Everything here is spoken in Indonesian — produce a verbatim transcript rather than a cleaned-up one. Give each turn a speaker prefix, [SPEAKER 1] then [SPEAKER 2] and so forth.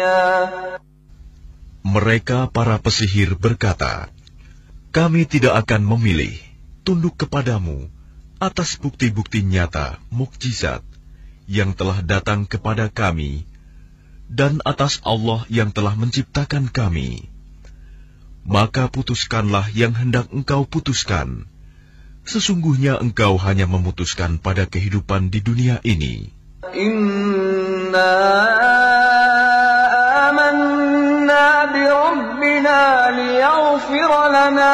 [SPEAKER 1] Mereka para pesihir berkata, kami tidak akan memilih tunduk kepadamu atas bukti-bukti nyata mukjizat yang telah datang kepada kami dan atas Allah yang telah menciptakan kami. Maka putuskanlah yang hendak engkau putuskan. Sesungguhnya engkau hanya memutuskan pada kehidupan di dunia ini.
[SPEAKER 2] Inna amanna bi rabbina liyaghfir lana